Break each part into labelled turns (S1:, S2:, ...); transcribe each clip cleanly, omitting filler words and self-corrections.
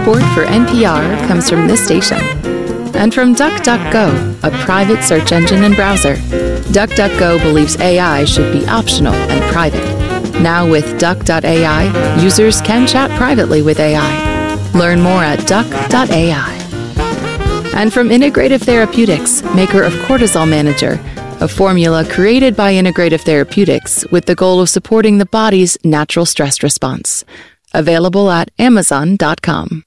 S1: support for NPR comes from this station. And from DuckDuckGo, a private search engine and browser. DuckDuckGo believes AI should be optional and private. Now with Duck.ai, users can chat privately with AI. Learn more at Duck.ai. And from Integrative Therapeutics, maker of Cortisol Manager, a formula created by Integrative Therapeutics with the goal of supporting the body's natural stress response. Available at Amazon.com.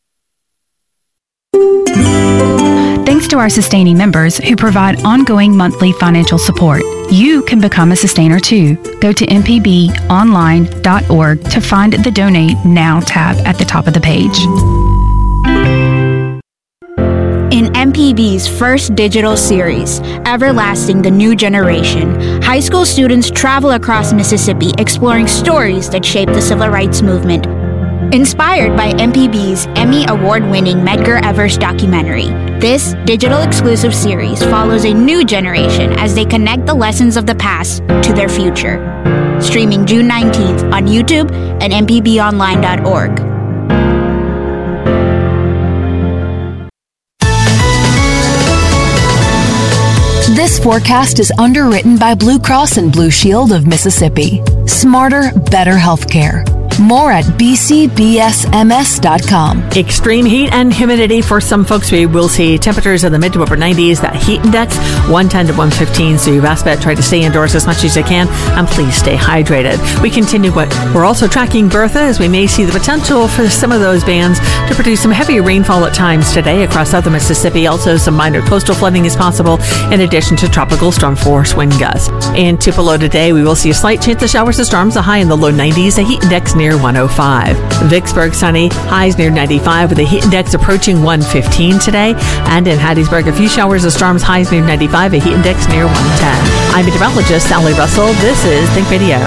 S2: Thanks to our sustaining members who provide ongoing monthly financial support. You can become a sustainer too. Go to mpbonline.org to find the Donate Now tab at the top of the page.
S3: In MPB's first digital series, Everlasting the New Generation, high school students travel across Mississippi exploring stories that shaped the civil rights movement. Inspired by MPB's Emmy Award-winning Medgar Evers documentary, this digital exclusive series follows a new generation as they connect the lessons of the past to their future. Streaming June 19th on YouTube and mpbonline.org.
S4: This forecast is underwritten by Blue Cross and Blue Shield of Mississippi. Smarter, better healthcare. More at bcbsms.com.
S5: Extreme heat and humidity for some folks. We will see temperatures in the mid to upper 90s. That heat index, 110 to 115. So you best bet try to stay indoors as much as you can, and please stay hydrated. We continue, but we're also tracking Bertha, as we may see the potential for some of those bands to produce some heavy rainfall at times today across southern Mississippi. Also, some minor coastal flooding is possible, in addition to tropical storm force wind gusts. In Tupelo today, we will see a slight chance of showers and storms, a high in the low 90s, a heat index near 105. Vicksburg sunny, highs near 95 with a heat index approaching 115 today. And in Hattiesburg, a few showers and storms, highs near 95, a heat index near 110. I'm meteorologist Sally Russell. This is Think Radio.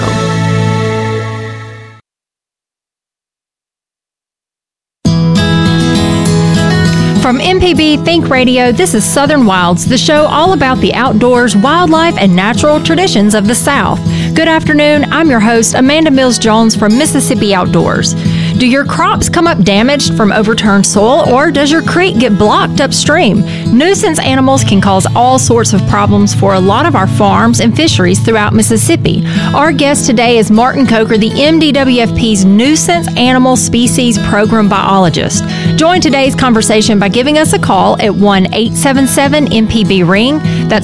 S6: From MPB Think Radio, this is Southern Wilds, the show all about the outdoors, wildlife, and natural traditions of the South. Good afternoon. I'm your host, Amanda Mills-Jones from Mississippi Outdoors. Do your crops come up damaged from overturned soil, or does your creek get blocked upstream? Nuisance animals can cause all sorts of problems for a lot of our farms and fisheries throughout Mississippi. Our guest today is Martin Coker, the MDWFP's Nuisance Animal Species Program Biologist. Join today's conversation by giving us a call at 1-877-MPB-RING. That's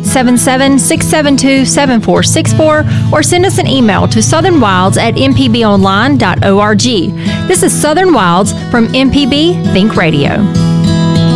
S6: 1-877-672-7464, or send us an email to southernwilds@mpbonline.org. This is Southern Wilds from MPB Think Radio.